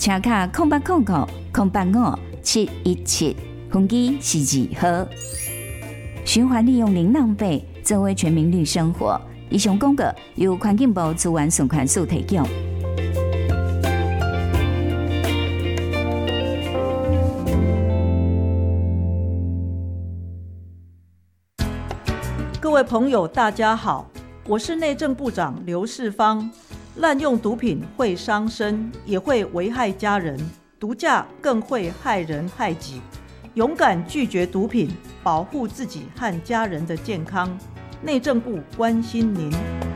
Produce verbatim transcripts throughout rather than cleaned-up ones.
请卡空八空空空八五七一七，分机是二号。循环利用零浪费，作为全民绿生活。以上广告由环境部资源循环署提供。 各位朋友，大家好，我是内政部长刘世芳。滥用毒品会伤身，也会危害家人，毒驾更会害人害己。勇敢拒绝毒品，保护自己和家人的健康。内政部关心您。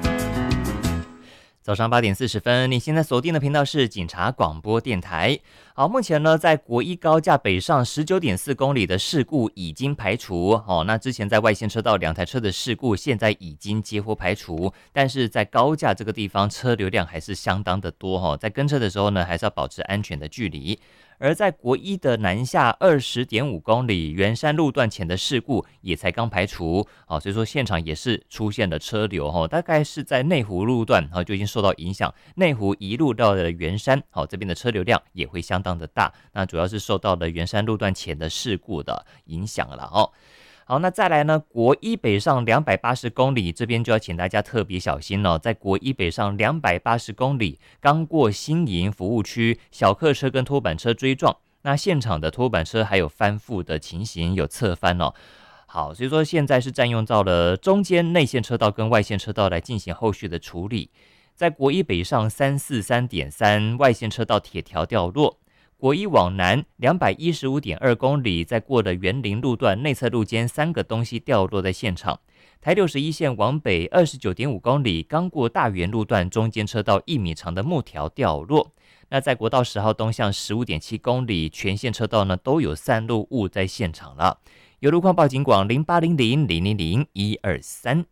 早上八点四十分，你现在锁定的频道是警察广播电台。好，目前呢，在国一高架北上十九点四公里的事故已经排除。哦，那之前在外线车道两台车的事故，现在已经几乎排除。但是在高架这个地方，车流量还是相当的多。哦，在跟车的时候呢，还是要保持安全的距离。而在国一的南下二十点五公里圆山路段前的事故也才刚排除，哦，所以说现场也是出现了车流，哦，大概是在内湖路段，哦，就已经受到影响，内湖一路到了圆山，哦，这边的车流量也会相当的大，那主要是受到了圆山路段前的事故的影响了，哦。好，那再来呢？国一北上两百八十公里，这边就要请大家特别小心了。在国一北上两百八十公里，刚过新营服务区，小客车跟拖板车追撞，那现场的拖板车还有翻覆的情形，有侧翻哦。好，所以说现在是占用到了中间内线车道跟外线车道来进行后续的处理。在国一北上三四三点三，外线车道铁条掉落。国一往南两百一十五点二公里，在过了园林路段内侧路间三个东西掉落在现场。台六十一线往北二十九点五公里，刚过大园路段中间车道一米长的木条掉落。那在国道十号东向十五点七公里，全线车道呢都有散落物在现场了。有路况报警广零八零零零零零一二三。